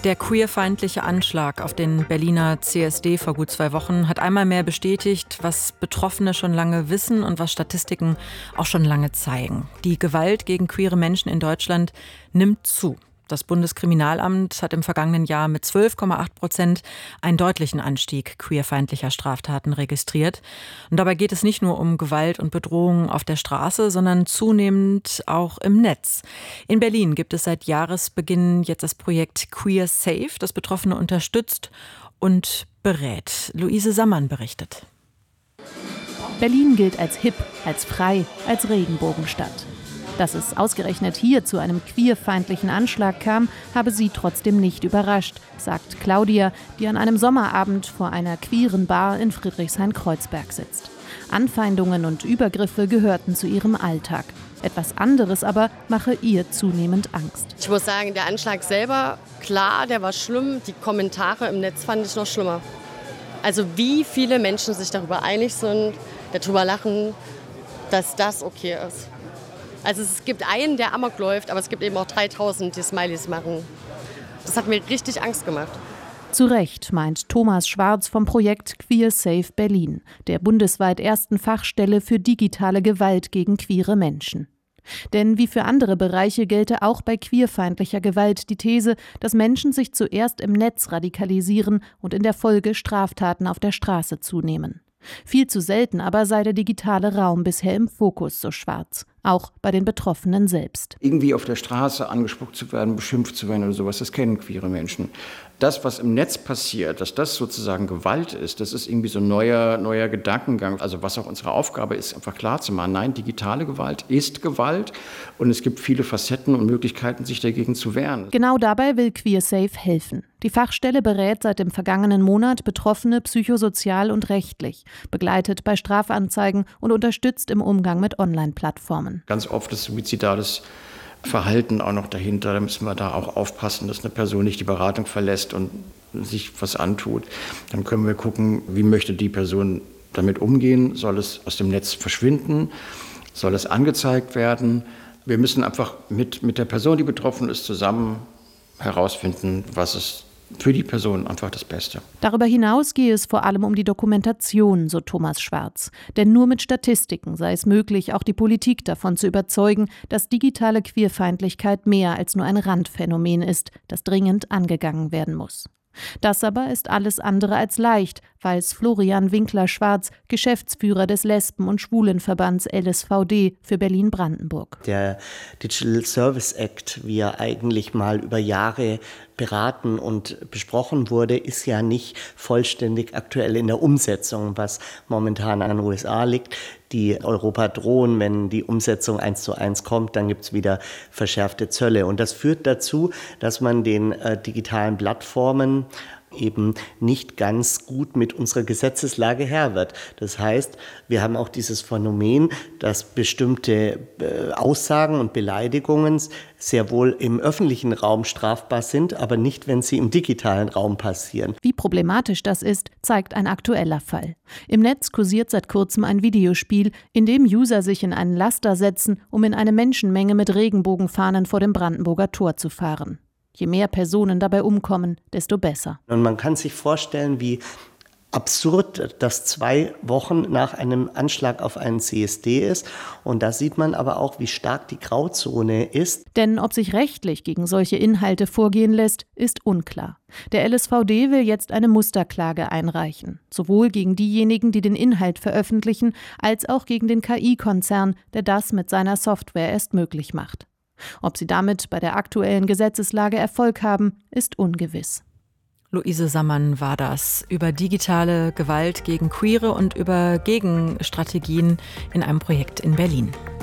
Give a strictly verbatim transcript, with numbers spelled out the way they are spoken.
Der queerfeindliche Anschlag auf den Berliner C S D vor gut zwei Wochen hat einmal mehr bestätigt, was Betroffene schon lange wissen und was Statistiken auch schon lange zeigen. Die Gewalt gegen queere Menschen in Deutschland nimmt zu. Das Bundeskriminalamt hat im vergangenen Jahr mit zwölf Komma acht Prozent einen deutlichen Anstieg queerfeindlicher Straftaten registriert. Und dabei geht es nicht nur um Gewalt und Bedrohungen auf der Straße, sondern zunehmend auch im Netz. In Berlin gibt es seit Jahresbeginn jetzt das Projekt Queer Safe, das Betroffene unterstützt und berät. Luise Sammann berichtet. Berlin gilt als hip, als frei, als Regenbogenstadt. Dass es ausgerechnet hier zu einem queerfeindlichen Anschlag kam, habe sie trotzdem nicht überrascht, sagt Claudia, die an einem Sommerabend vor einer queeren Bar in Friedrichshain-Kreuzberg sitzt. Anfeindungen und Übergriffe gehörten zu ihrem Alltag. Etwas anderes aber mache ihr zunehmend Angst. Ich muss sagen, der Anschlag selber, klar, der war schlimm. Die Kommentare im Netz fand ich noch schlimmer. Also wie viele Menschen sich darüber einig sind, darüber lachen, dass das okay ist. Also es gibt einen, der Amok läuft, aber es gibt eben auch dreitausend, die Smileys machen. Das hat mir richtig Angst gemacht. Zu Recht, meint Thomas Schwarz vom Projekt Queer Safe Berlin, der bundesweit ersten Fachstelle für digitale Gewalt gegen queere Menschen. Denn wie für andere Bereiche gelte auch bei queerfeindlicher Gewalt die These, dass Menschen sich zuerst im Netz radikalisieren und in der Folge Straftaten auf der Straße zunehmen. Viel zu selten aber sei der digitale Raum bisher im Fokus, so Schwarz, auch bei den Betroffenen selbst. Irgendwie auf der Straße angespuckt zu werden, beschimpft zu werden oder sowas, das kennen queere Menschen. Das, was im Netz passiert, dass das sozusagen Gewalt ist, das ist irgendwie so ein neuer, neuer Gedankengang. Also was auch unsere Aufgabe ist, einfach klar zu machen, nein, digitale Gewalt ist Gewalt und es gibt viele Facetten und Möglichkeiten, sich dagegen zu wehren. Genau dabei will Queer Safe helfen. Die Fachstelle berät seit dem vergangenen Monat Betroffene psychosozial und rechtlich, begleitet bei Strafanzeigen und unterstützt im Umgang mit Online-Plattformen. Ganz oft ist suizidales Verhalten auch noch dahinter. Da müssen wir da auch aufpassen, dass eine Person nicht die Beratung verlässt und sich was antut. Dann können wir gucken, wie möchte die Person damit umgehen? Soll es aus dem Netz verschwinden? Soll es angezeigt werden? Wir müssen einfach mit, mit der Person, die betroffen ist, zusammen herausfinden, was es für die Person einfach das Beste. Darüber hinaus gehe es vor allem um die Dokumentation, so Thomas Schwarz. Denn nur mit Statistiken sei es möglich, auch die Politik davon zu überzeugen, dass digitale Queerfeindlichkeit mehr als nur ein Randphänomen ist, das dringend angegangen werden muss. Das aber ist alles andere als leicht, weiß Florian Winkler-Schwarz, Geschäftsführer des Lesben- und Schwulenverbands L S V D für Berlin-Brandenburg. Der Digital Service Act, wie er eigentlich mal über Jahre beraten und besprochen wurde, ist ja nicht vollständig aktuell in der Umsetzung, was momentan an den U S A liegt. Die Europa drohen, wenn die Umsetzung eins zu eins kommt, dann gibt es wieder verschärfte Zölle. Und das führt dazu, dass man den äh, digitalen Plattformen eben nicht ganz gut mit unserer Gesetzeslage Herr wird. Das heißt, wir haben auch dieses Phänomen, dass bestimmte äh, Aussagen und Beleidigungen sehr wohl im öffentlichen Raum strafbar sind, aber nicht, wenn sie im digitalen Raum passieren. Wie problematisch das ist, zeigt ein aktueller Fall. Im Netz kursiert seit kurzem ein Videospiel, in dem User sich in einen Laster setzen, um in eine Menschenmenge mit Regenbogenfahnen vor dem Brandenburger Tor zu fahren. Je mehr Personen dabei umkommen, desto besser. Und man kann sich vorstellen, wie absurd das zwei Wochen nach einem Anschlag auf einen C S D ist. Und da sieht man aber auch, wie stark die Grauzone ist. Denn ob sich rechtlich gegen solche Inhalte vorgehen lässt, ist unklar. Der L S V D will jetzt eine Musterklage einreichen. Sowohl gegen diejenigen, die den Inhalt veröffentlichen, als auch gegen den K I-Konzern, der das mit seiner Software erst möglich macht. Ob sie damit bei der aktuellen Gesetzeslage Erfolg haben, ist ungewiss. Luise Sammann war das über digitale Gewalt gegen Queere und über Gegenstrategien in einem Projekt in Berlin.